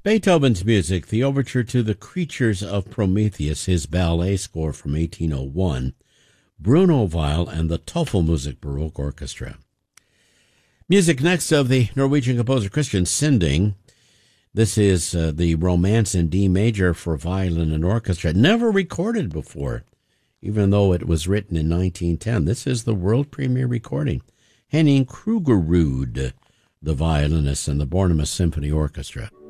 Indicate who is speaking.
Speaker 1: Beethoven's music, the overture to The Creatures of Prometheus, his ballet score from 1801, Bruno Weil and the Tafelmusik Baroque Orchestra. Music next of the Norwegian composer Christian Sinding. This is the Romance in D major for violin and orchestra, never recorded before, even though it was written in 1910. This is the world premiere recording. Henning Krugerud, the violinist, and the Bornemus Symphony Orchestra.